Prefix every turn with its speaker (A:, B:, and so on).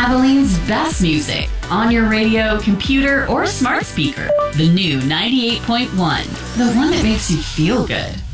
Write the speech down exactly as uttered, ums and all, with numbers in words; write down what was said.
A: Abilene's best music on your radio, computer, or smart speaker. The new ninety-eight point one, the one that makes you feel good.